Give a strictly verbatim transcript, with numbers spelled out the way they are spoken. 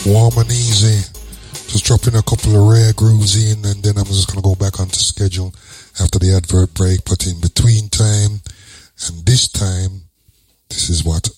Warm and easy. Just dropping a couple of rare grooves in, and then I'm just going to go back onto schedule after the advert break. But in between time and this time, this is what